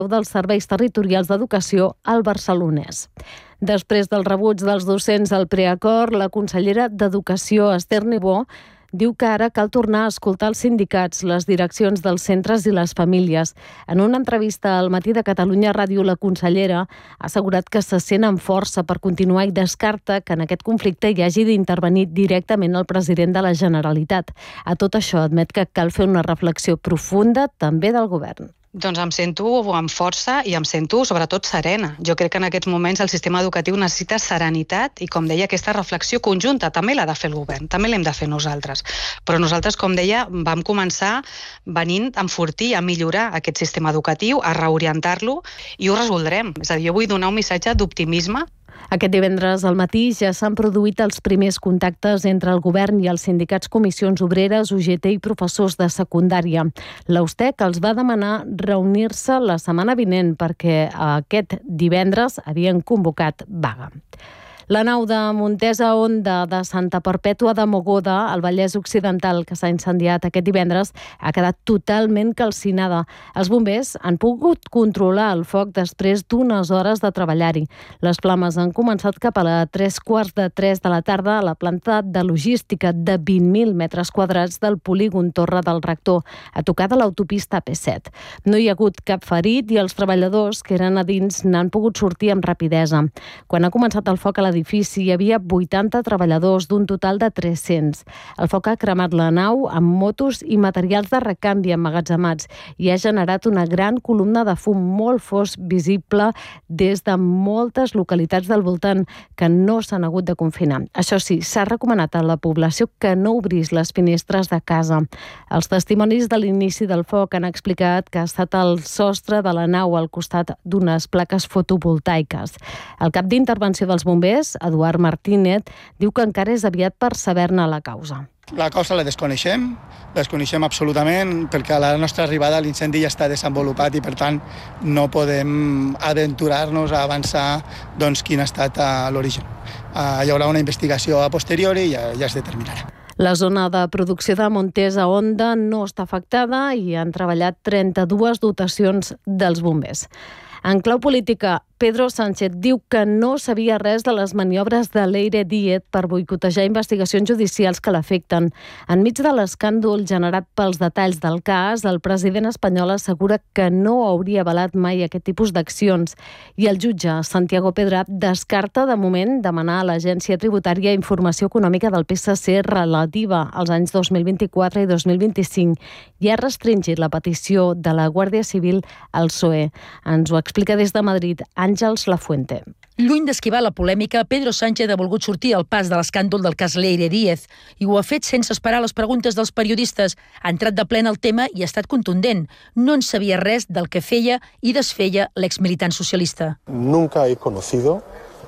dels serveis territorials d'educació al Barcelonès. Després del rebuig dels docents al preacord, la consellera d'Educació, Esther Niubó, diu que ara cal tornar a escoltar els sindicats, les direccions dels centres i les famílies. En una entrevista al Matí de Catalunya Ràdio, la consellera ha assegurat que se sent amb força per continuar i descarta que en aquest conflicte hi hagi d'intervenir directament el president de la Generalitat. A tot això admet que cal fer una reflexió profunda també del govern. Doncs em sento amb força i em sento sobretot serena. Jo crec que en aquests moments el sistema educatiu necessita serenitat i, com deia, aquesta reflexió conjunta també l'ha de fer el govern, també l'hem de fer nosaltres. Però nosaltres, com deia, vam començar venint a enfortir, a millorar aquest sistema educatiu, a reorientar-lo i ho resoldrem. És a dir, jo vull donar un missatge d'optimisme. Aquest divendres al matí ja s'han produït els primers contactes entre el govern i els sindicats Comissions Obreres, UGT i professors de secundària. L'Austec els va demanar reunir-se la setmana vinent perquè aquest divendres havien convocat vaga. La nau de Montesa Honda de Santa Perpètua de Mogoda, al Vallès Occidental, que s'ha incendiat aquest divendres, ha quedat totalment calcinada. Els bombers han pogut controlar el foc després d'unes hores de treballar-hi. Les flames han començat cap a les 3:15 de la tarda a la planta de logística de 20.000 metres quadrats del polígon Torre del Rector, a tocar de l'autopista P7. No hi ha hagut cap ferit i els treballadors que eren a dins n'han pogut sortir amb rapidesa. Quan ha començat el foc a l'edifici hi havia 80 treballadors d'un total de 300. El foc ha cremat la nau amb motos i materials de recanvi emmagatzemats i ha generat una gran columna de fum molt fosc visible des de moltes localitats del voltant que no s'han hagut de confinar. Això sí, s'ha recomanat a la població que no obrís les finestres de casa. Els testimonis de l'inici del foc han explicat que ha estat el sostre de la nau al costat d'unes plaques fotovoltaiques. El cap d'intervenció dels bombers, Eduard Martínez, diu que encara és aviat per saber-ne la causa. La causa la desconeixem absolutament, perquè a la nostra arribada l'incendi ja està desenvolupat i, per tant, no podem aventurar-nos a avançar quin ha estat l'origen. Hi haurà una investigació a posteriori i ja es determinarà. La zona de producció de Montesa Honda no està afectada i han treballat 32 dotacions dels bombers. En clau política, Pedro Sánchez diu que no sabia res de les maniobres de Leire Díez per boicotejar investigacions judicials que l'afecten. Enmig de l'escàndol generat pels detalls del cas, el president espanyol assegura que no hauria avalat mai aquest tipus d'accions i el jutge Santiago Pedrat descarta de moment demanar a l'Agència Tributària informació econòmica del PSC relativa als anys 2024 i 2025 i ha restringit la petició de la Guàrdia Civil al PSOE. Ens ho explica des de Madrid Àngels Lafuente. Lluny d'esquivar la polèmica, Pedro Sánchez ha volgut sortir al pas de l'escàndol del cas Leire Díez i ho ha fet sense esperar les preguntes dels periodistes. Ha entrat de ple al tema i ha estat contundent. No en sabia res del que feia i desfeia l'exmilitant socialista. Nunca he conocido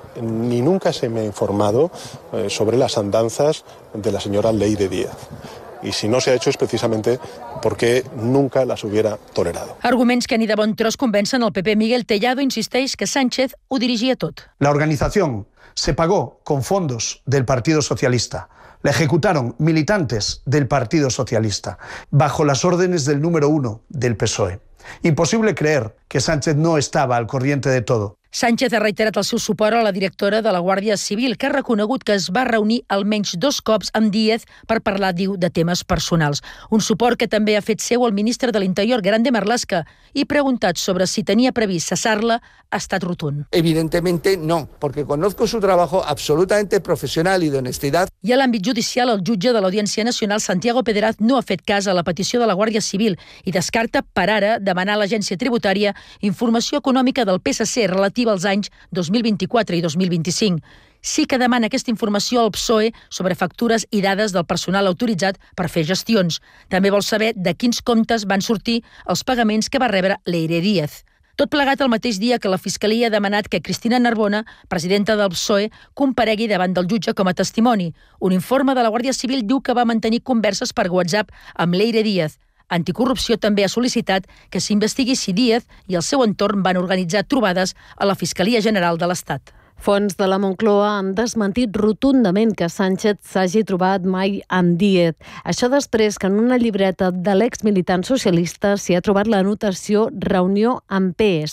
ni nunca se me ha informado sobre las andanzas de la señora Leire Díez. Y si no se ha hecho es precisamente porque nunca las hubiera tolerado. Arguments que ni de bon tros convencen el PP. Miguel Tellado insisteix que Sánchez ho dirigia tot. La organización se pagó con fondos del Partido Socialista. La ejecutaron militantes del Partido Socialista, bajo las órdenes del número 1 del PSOE. Imposible creer que Sánchez no estaba al corriente de todo. Sánchez ha reiterat el seu suport a la directora de la Guàrdia Civil, que ha reconegut que es va reunir almenys 2 cops amb Díez per parlar, diu, de temes personals. Un suport que també ha fet seu el ministre de l'Interior, Grande Marlaska, i preguntat sobre si tenia previst cessar-la, ha estat rotund. Evidentemente no, porque conozco su trabajo absolutamente profesional y de honestidad. I a l'àmbit judicial, el jutge de l'Audiència Nacional, Santiago Pedraz, no ha fet cas a la petició de la Guàrdia Civil i descarta, per ara, demanar a l'Agència Tributària informació econòmica del PSC relativa als anys 2024 i 2025. Sí que demana aquesta informació al PSOE sobre factures i dades del personal autoritzat per fer gestions. També vol saber de quins comptes van sortir els pagaments que va rebre Leire Díez. Tot plegat el mateix dia que la Fiscalia ha demanat que Cristina Narbona, presidenta del PSOE, comparegui davant del jutge com a testimoni. Un informe de la Guàrdia Civil diu que va mantenir converses per WhatsApp amb Leire Díez. Anticorrupció també ha sol·licitat que s'investigui si Díez i el seu entorn van organitzar trobades a la Fiscalia General de l'Estat. Fonts de la Moncloa han desmentit rotundament que Sánchez s'hagi trobat mai amb Díez. Això després que en una llibreta de l'ex-militant socialista s'hi ha trobat la notació reunió amb PS.